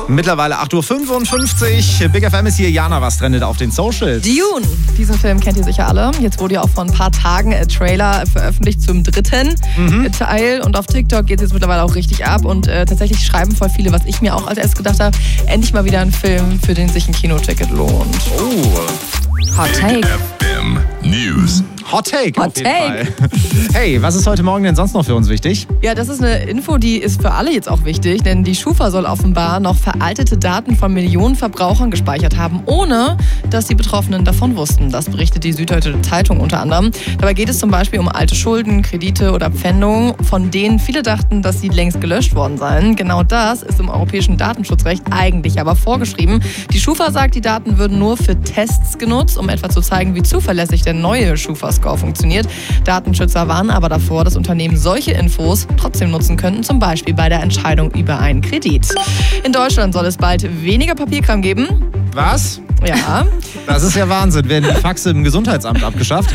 Mittlerweile 8.55 Uhr. Big FM ist hier. Jana, was trendet auf den Socials? Dune. Diesen Film kennt ihr sicher alle. Jetzt wurde ja auch vor ein paar Tagen ein Trailer veröffentlicht zum 3. Teil. Und auf TikTok geht es jetzt mittlerweile auch richtig ab. Und tatsächlich schreiben voll viele, was ich mir auch als erstes gedacht habe, endlich mal wieder ein Film, für den sich ein Kinoticket lohnt. Oh. Hot Take. Big FM News. Hot Take. Hot Take. Hey, was ist heute Morgen denn sonst noch für uns wichtig? Ja, das ist eine Info, die ist für alle jetzt auch wichtig, denn die Schufa soll offenbar noch veraltete Daten von Millionen Verbrauchern gespeichert haben, ohne dass die Betroffenen davon wussten. Das berichtet die Süddeutsche Zeitung unter anderem. Dabei geht es zum Beispiel um alte Schulden, Kredite oder Pfändungen, von denen viele dachten, dass sie längst gelöscht worden seien. Genau das ist im europäischen Datenschutzrecht eigentlich aber vorgeschrieben. Die Schufa sagt, die Daten würden nur für Tests genutzt, um etwa zu zeigen, wie zuverlässig der neue Schufa-Score funktioniert. Datenschützer warnen aber davor, dass Unternehmen solche Infos trotzdem nutzen könnten, zum Beispiel bei der Entscheidung über einen Kredit. In Deutschland soll es bald weniger Papierkram geben. Was? Ja. Das ist ja Wahnsinn. Werden die Faxe im Gesundheitsamt abgeschafft?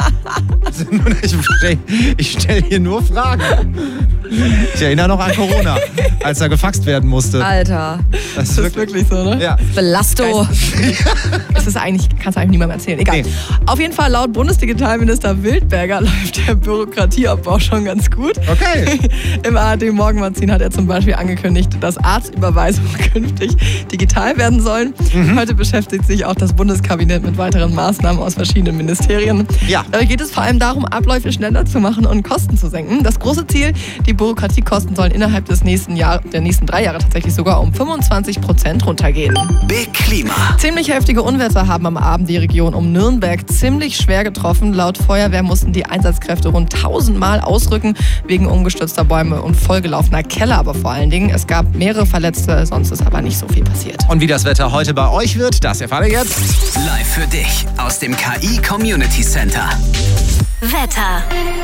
Ich stelle hier nur Fragen. Ich erinnere noch an Corona, als da gefaxt werden musste. Alter. Das ist wirklich so, ne? Ja. Belastung. Das ist eigentlich, kannst du eigentlich niemandem erzählen. Egal. Nee. Auf jeden Fall, laut Bundesdigitalminister Wildberger läuft der Bürokratieabbau schon ganz gut. Okay. Im ARD-Morgenmagazin hat er zum Beispiel angekündigt, dass Arztüberweisungen künftig digital werden sollen. Heute beschäftigt sich auch das Bundeskabinett mit weiteren Maßnahmen aus verschiedenen Ministerien. Ja. Dabei geht es vor allem darum, Abläufe schneller zu machen und Kosten zu senken. Das große Ziel, die Bürokratiekosten sollen innerhalb der nächsten 3 Jahre tatsächlich sogar um 25% runtergehen. Big Klima. Ziemlich heftige Unwetter haben am Abend die Region um Nürnberg ziemlich schwer getroffen. Laut Feuerwehr mussten die Einsatzkräfte rund 1000 Mal ausrücken, wegen umgestürzter Bäume und vollgelaufener Keller aber vor allen Dingen. Es gab mehrere Verletzte, sonst ist aber nicht so viel passiert. Und wie das Wetter heute bei euch wird, das erfahrt ihr jetzt. Live für dich aus dem KI Community Center. Wetter.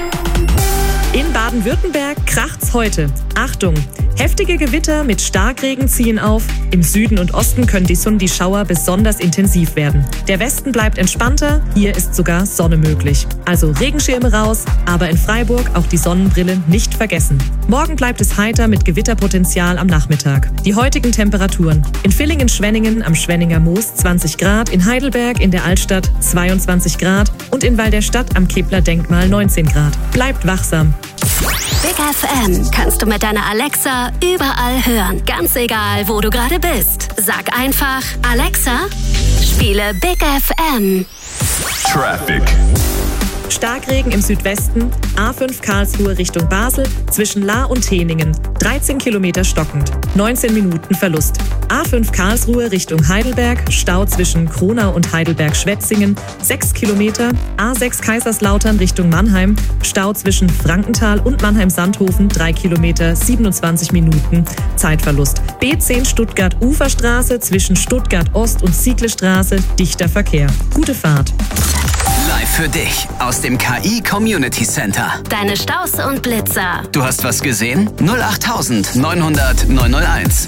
In Baden-Württemberg kracht's heute. Achtung! Heftige Gewitter mit Starkregen ziehen auf. Im Süden und Osten können die Schauer besonders intensiv werden. Der Westen bleibt entspannter, hier ist sogar Sonne möglich. Also Regenschirme raus, aber in Freiburg auch die Sonnenbrille nicht vergessen. Morgen bleibt es heiter mit Gewitterpotenzial am Nachmittag. Die heutigen Temperaturen. In Villingen-Schwenningen am Schwenninger Moos 20 Grad, in Heidelberg in der Altstadt 22 Grad und in Walderstadt am Kepler Denkmal 19 Grad. Bleibt wachsam. Big FM kannst du mit deiner Alexa überall hören. Ganz egal, wo du gerade bist. Sag einfach, Alexa, spiele Big FM. Traffic. Starkregen im Südwesten, A5 Karlsruhe Richtung Basel, zwischen Lahr und Teningen, 13 Kilometer stockend, 19 Minuten Verlust. A5 Karlsruhe Richtung Heidelberg, Stau zwischen Kronau und Heidelberg-Schwetzingen, 6 Kilometer, A6 Kaiserslautern Richtung Mannheim, Stau zwischen Frankenthal und Mannheim-Sandhofen, 3 Kilometer, 27 Minuten, Zeitverlust. B10 Stuttgart-Uferstraße zwischen Stuttgart-Ost und Sieglestraße, dichter Verkehr. Gute Fahrt. Live für dich aus dem KI Community Center. Deine Staus und Blitzer. Du hast was gesehen? 08000 900 901.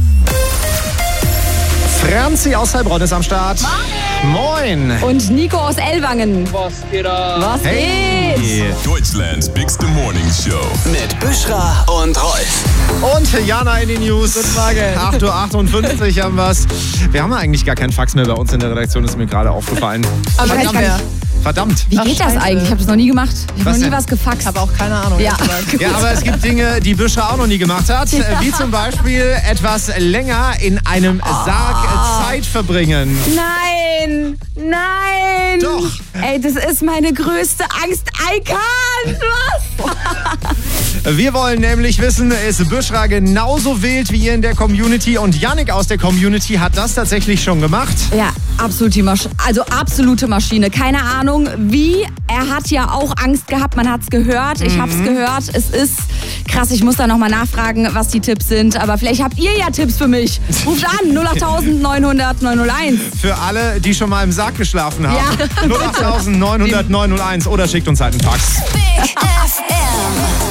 Franzi aus Heilbronn ist am Start. Moin. Und Nico aus Ellwangen. Was geht ab? Was geht? Deutschlands Bigste Morning Show. Mit Büschra und Rolf. Und Jana in den News. Gute Frage. 8.58 Uhr haben wir's. Wir haben eigentlich gar keinen Fax mehr bei uns in der Redaktion, ist mir gerade aufgefallen. Aber ich kann Verdammt. Wie geht das eigentlich? Ich habe das noch nie gemacht. Ich habe noch nie denn? was gefaxt. Ich habe auch keine Ahnung. Ja. Ja, aber es gibt Dinge, die Büscher auch noch nie gemacht hat. Wie zum Beispiel etwas länger in einem Sarg Zeit verbringen. Nein! Nein! Doch. Ey, das ist meine größte Angst. I can't! Was? Wir wollen nämlich wissen, ist Büschra genauso wild wie ihr in der Community? Und Yannick aus der Community hat das tatsächlich schon gemacht. Ja, absolute Maschine. Keine Ahnung, wie. Er hat ja auch Angst gehabt, man hat's gehört. Ich hab's gehört. Es ist krass, ich muss da nochmal nachfragen, was die Tipps sind. Aber vielleicht habt ihr ja Tipps für mich. Ruft an, 08000 900 901. Für alle, die schon mal im Sarg geschlafen haben. Ja. 08000 900 901 oder schickt uns halt einen Fax. Big FM.